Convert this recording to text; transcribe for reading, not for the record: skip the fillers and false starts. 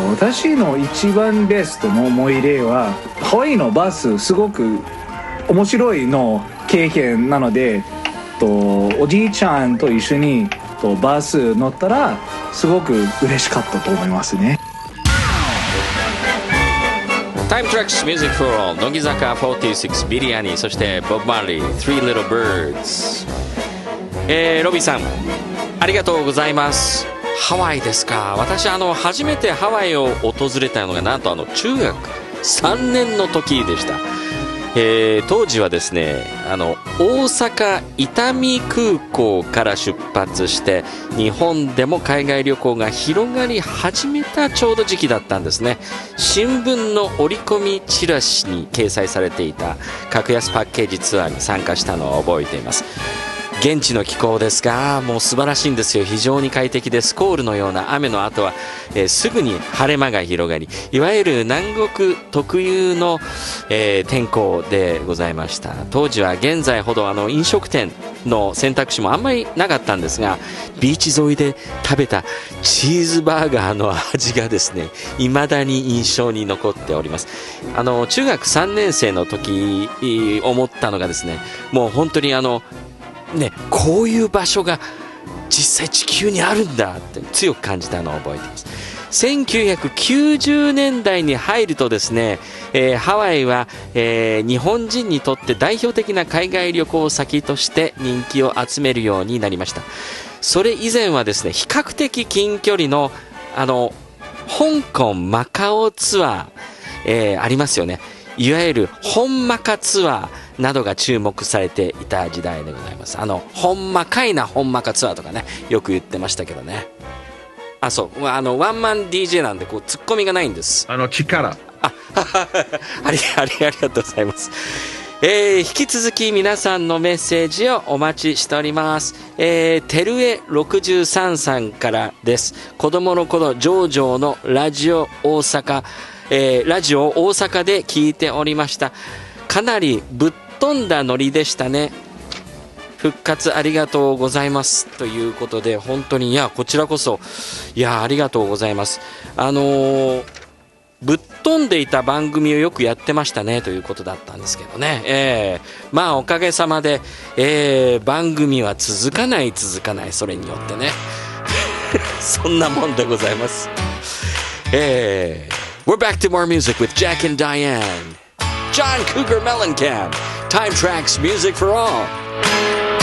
私の一番ベストの思い出はハワイのバス、すごく面白いの経験なので、おじいちゃんと一緒にバス乗ったらすごく嬉しかったと思いますね。 タイムトラックスミュージックフォー All、 乃木坂46、ビリヤニ、そしてボブ・マーリー、 Three Little Birds。ロビーさんありがとうございます。ハワイですか。私初めてハワイを訪れたのがなんと中学3年の時でした。当時はですね大阪伊丹空港から出発して日本でも海外旅行が広がり始めたちょうど時期だったんですね。新聞の折り込みチラシに掲載されていた格安パッケージツアーに参加したのを覚えています。現地の気候ですがもう素晴らしいんですよ。非常に快適で、スコールのような雨の後は、すぐに晴れ間が広がり、いわゆる南国特有の、天候でございました。当時は現在ほど飲食店の選択肢もあんまりなかったんですが、ビーチ沿いで食べたチーズバーガーの味がですね未だに印象に残っております。中学3年生の時思ったのがですね、もう本当にこういう場所が実際地球にあるんだって強く感じたのを覚えています。1990年代に入るとですね、ハワイは、日本人にとって代表的な海外旅行先として人気を集めるようになりました。それ以前はですね比較的近距離の香港マカオツアー、ありますよね。いわゆる本マカツアーなどが注目されていた時代でございます。ほんまかいな本マカツアーとかねよく言ってましたけどね。そうワンマン DJ なんでツッコミがないんです。 力ありがとうございます。引き続き皆さんのメッセージをお待ちしております。てるえ63さんからです。子供の頃ジョージョのラジオ大阪で聞いておりました。かなりぶっ飛んだノリでしたね。復活ありがとうございますということで、本当にこちらこそありがとうございます。ぶっ飛んでいた番組をよくやってましたねということだったんですけどね、おかげさまで、番組は続かないそれによってねそんなもんでございます。We're back to more music with Jack and Diane, John Cougar Mellencamp, Time Tracks Music for All.